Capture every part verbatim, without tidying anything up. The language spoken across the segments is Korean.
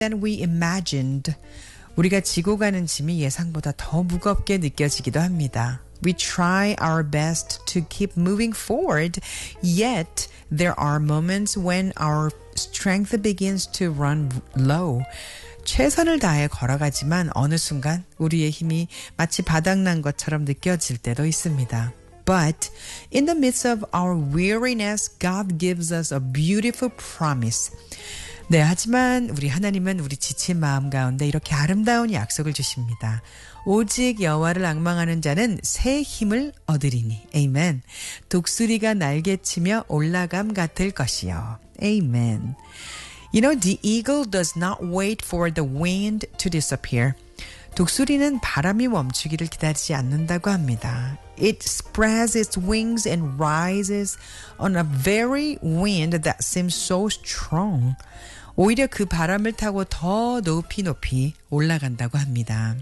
than we imagined. 우리가 지고 가는 짐이 예상보다 더 무겁게 느껴지기도 합니다. We try our best to keep moving forward, yet there are moments when our strength begins to run low. 최선을 다해 걸어가지만 어느 순간 우리의 힘이 마치 바닥난 것처럼 느껴질 때도 있습니다. But in the midst of our weariness, God gives us a beautiful promise. 네, 하지만 우리 하나님은 우리 지친 마음 가운데 이렇게 아름다운 약속을 주십니다. 오직 여호와를 앙망하는 자는 새 힘을 얻으리니. 아멘. 독수리가 날개치며 올라감 같을 것이요. 아멘. You know, the eagle does not wait for the wind to disappear. 독수리는 바람이 멈추기를 기다리지 않는다고 합니다. It spreads its wings and rises on a very wind that seems so strong. 오히려 그 바람을 타고 더 높이 높이 올라간다고 합니다.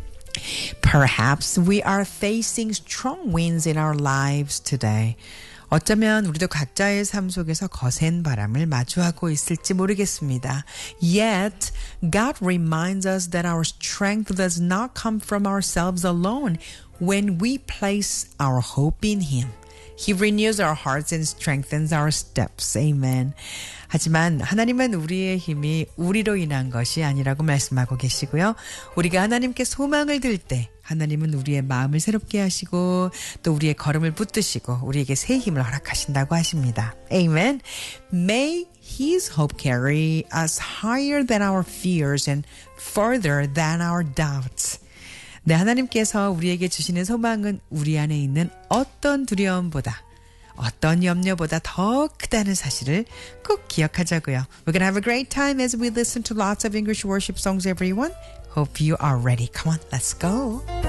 Perhaps we are facing strong winds in our lives today. 어쩌면 우리도 각자의 삶 속에서 거센 바람을 마주하고 있을지 모르겠습니다. Yet, God reminds us that our strength does not come from ourselves alone when we place our hope in Him. He renews our hearts and strengthens our steps. Amen. 하지만 하나님은 우리의 힘이 우리로 인한 것이 아니라고 말씀하고 계시고요. 우리가 하나님께 소망을 들 때 하나님은 우리의 마음을 새롭게 하시고 또 우리의 걸음을 붙드시고 우리에게 새 힘을 허락하신다고 하십니다. Amen. May His hope carry us higher than our fears and further than our doubts. 네, 하나님께서 우리에게 주시는 소망은 우리 안에 있는 어떤 두려움보다 어떤 염려보다 더 크다는 사실을 꼭 기억하자고요. We're gonna have a great time as we listen to lots of English worship songs, everyone. Hope you are ready. Come on, let's go.